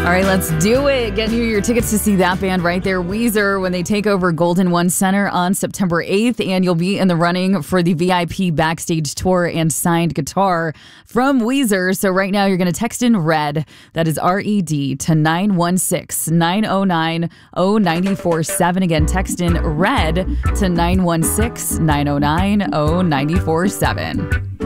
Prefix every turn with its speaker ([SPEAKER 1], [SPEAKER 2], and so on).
[SPEAKER 1] All right, let's do it. Get you your tickets to see that band right there, Weezer, when they take over Golden One Center on September 8th. And you'll be in the running for the VIP backstage tour and signed guitar from Weezer. So right now you're going to text in RED, that is R-E-D, to 916-909-0947. Again, text in RED to 916-909-0947.